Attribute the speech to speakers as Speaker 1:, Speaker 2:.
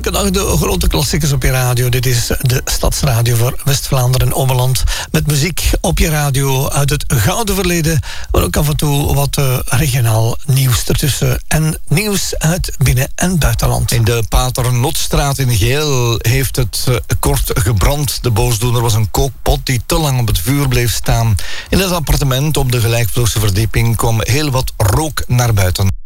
Speaker 1: elke dag de grote klassiekers op je radio. Dit is de Stadsradio voor West-Vlaanderen en Ommeland. Met muziek op je radio uit het gouden verleden. Maar ook af en toe wat regionaal nieuws ertussen. En nieuws uit binnen- en buitenland.
Speaker 2: In de Paternotstraat in Geel heeft het kort gebrand. De boosdoener was een kookpot die te lang op het vuur bleef staan. In het appartement op de gelijkvloerse verdieping kwam heel wat rook naar buiten.